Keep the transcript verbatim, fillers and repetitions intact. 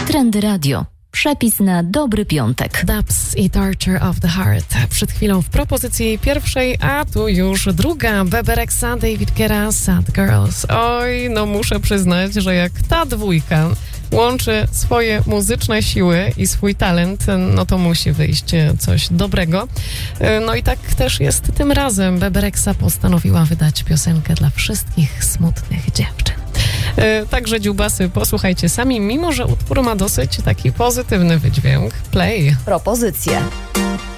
Trendy Radio. Przepis na dobry piątek. Dubs i Torture of the Heart. Przed chwilą w propozycji pierwszej, a tu już druga. Bebe Rexha, David Guetta, Sad Girls. Oj, no muszę przyznać, że jak ta dwójka łączy swoje muzyczne siły i swój talent, no to musi wyjść coś dobrego. No i tak też jest tym razem. Bebe Rexha postanowiła wydać piosenkę dla wszystkich smutnych dziewczyn. Także dziubasy, posłuchajcie sami, mimo że utwór ma dosyć taki pozytywny wydźwięk. Play. Propozycje.